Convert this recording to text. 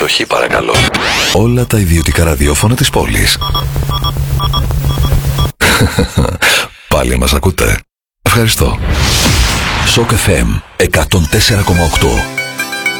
Προσοχή παρακαλώ. Όλα τα ιδιωτικά ραδιόφωνα της πόλης. Πάλι μας ακούτε? Ευχαριστώ. Σοκ FM 104,8.